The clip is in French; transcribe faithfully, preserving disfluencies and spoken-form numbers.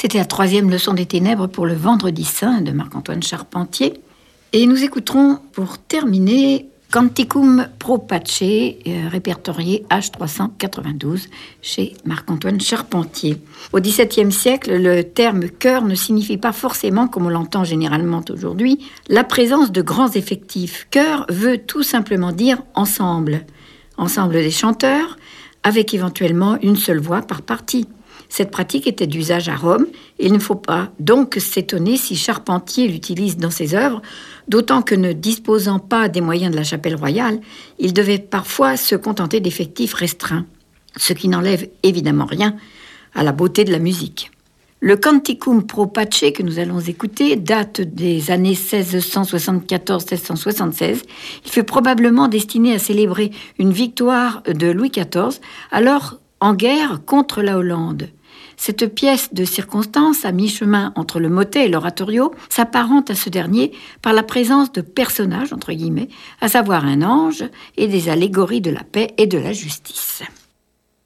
C'était la troisième leçon des ténèbres pour le Vendredi Saint de Marc-Antoine Charpentier. Et nous écouterons pour terminer Canticum pro Pace, euh, répertorié H trois cent quatre-vingt-douze chez Marc-Antoine Charpentier. Au dix-septième siècle, le terme chœur ne signifie pas forcément, comme on l'entend généralement aujourd'hui, la présence de grands effectifs. Chœur veut tout simplement dire ensemble. Ensemble des chanteurs, avec éventuellement une seule voix par partie. Cette pratique était d'usage à Rome, et il ne faut pas donc s'étonner si Charpentier l'utilise dans ses œuvres, d'autant que ne disposant pas des moyens de la chapelle royale, il devait parfois se contenter d'effectifs restreints, ce qui n'enlève évidemment rien à la beauté de la musique. Le Canticum pro Pace que nous allons écouter date des années seize cent soixante-quatorze à seize cent soixante-seize. Il fut probablement destiné à célébrer une victoire de Louis quatorze, alors en guerre contre la Hollande. Cette pièce de circonstance, à mi-chemin entre le motet et l'oratorio, s'apparente à ce dernier par la présence de personnages, entre guillemets, à savoir un ange et des allégories de la paix et de la justice.